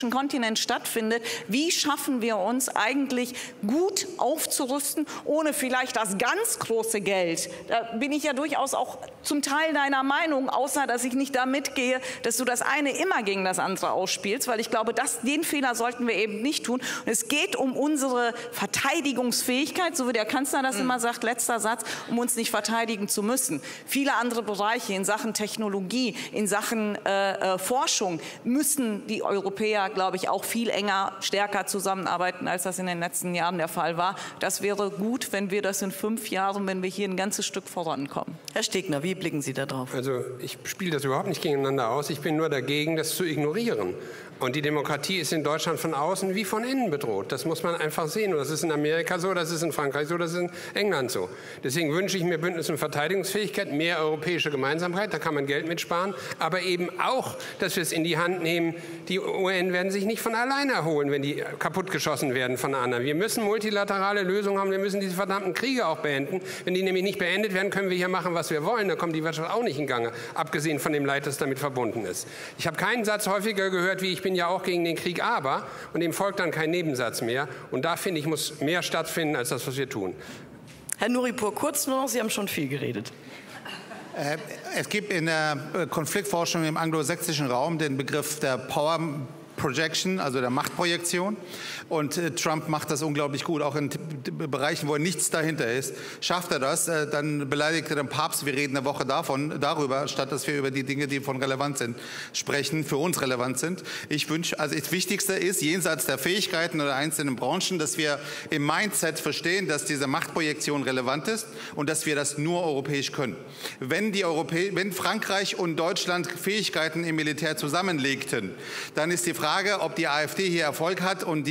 Kontinent stattfindet, wie schaffen wir uns eigentlich gut aufzurüsten, ohne vielleicht das ganz große Geld. Da bin ich ja durchaus auch zum Teil deiner Meinung, außer dass ich nicht da mitgehe, dass du das eine immer gegen das andere ausspielst, weil ich glaube, den Fehler sollten wir eben nicht tun. Und es geht um unsere Verteidigungsfähigkeit, so wie der Kanzler das immer sagt, letzter Satz, um uns nicht verteidigen zu müssen. Viele andere Bereiche in Sachen Technologie, in Sachen Forschung müssen die Europäer, glaube ich, auch viel enger, stärker zusammenarbeiten, als das in den letzten Jahren der Fall war. Das wäre gut, wenn wir das in 5 Jahren, wenn wir hier ein ganzes Stück vorankommen. Herr Stegner, wie blicken Sie da drauf? Also ich spiele das überhaupt nicht gegeneinander aus. Ich bin nur dagegen, das zu ignorieren. Und die Demokratie ist in Deutschland von außen wie von innen bedroht. Das muss man einfach sehen. Und das ist in Amerika so, das ist in Frankreich so, das ist in England so. Deswegen wünsche ich mir Bündnis- und Verteidigungsfähigkeit, mehr europäische Gemeinsamkeit, da kann man Geld mitsparen. Aber eben auch, dass wir es in die Hand nehmen. Die UN werden sich nicht von alleine erholen, wenn die kaputtgeschossen werden von anderen. Wir müssen multilaterale Lösungen haben. Wir müssen diese verdammten Kriege auch beenden. Wenn die nämlich nicht beendet werden, können wir hier machen, was wir wollen. Dann kommt die Wirtschaft auch nicht in Gang, abgesehen von dem Leid, das damit verbunden ist. Ich habe keinen Satz häufiger gehört, wie ich bin ja auch gegen den Krieg, aber, und dem folgt dann kein Nebensatz mehr. Und da, finde ich, muss mehr stattfinden, als das, was wir tun. Herr Nuripur, kurz nur noch, Sie haben schon viel geredet. Es gibt in der Konfliktforschung im anglosächsischen Raum den Begriff der Power Projection, also der Machtprojektion. Und Trump macht das unglaublich gut, auch in Bereichen, wo nichts dahinter ist. Schafft er das, dann beleidigt er den Papst. Wir reden eine Woche darüber, statt dass wir über die Dinge, die von relevant sind, sprechen, für uns relevant sind. Ich wünsche, also das Wichtigste ist, jenseits der Fähigkeiten oder einzelnen Branchen, dass wir im Mindset verstehen, dass diese Machtprojektion relevant ist und dass wir das nur europäisch können. Wenn Frankreich und Deutschland Fähigkeiten im Militär zusammenlegten, dann ist die Frage, ob die AfD hier Erfolg hat und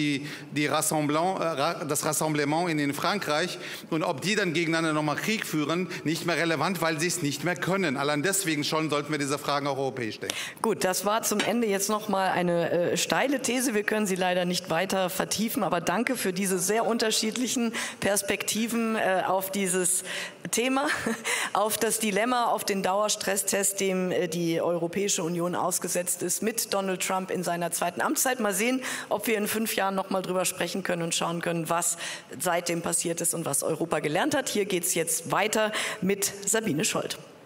das Rassemblement in Frankreich und ob die dann gegeneinander nochmal Krieg führen, nicht mehr relevant, weil sie es nicht mehr können. Allein deswegen schon sollten wir diese Fragen auch europäisch denken. Gut, das war zum Ende jetzt noch mal eine steile These. Wir können sie leider nicht weiter vertiefen, aber danke für diese sehr unterschiedlichen Perspektiven auf dieses Thema, auf das Dilemma, auf den Dauerstresstest, dem die Europäische Union ausgesetzt ist mit Donald Trump in seiner zweiten Amtszeit. Mal sehen, ob wir in 5 Jahren noch mal drüber sprechen können und schauen können, was seitdem passiert ist und was Europa gelernt hat. Hier geht es jetzt weiter mit Sabine Scholth.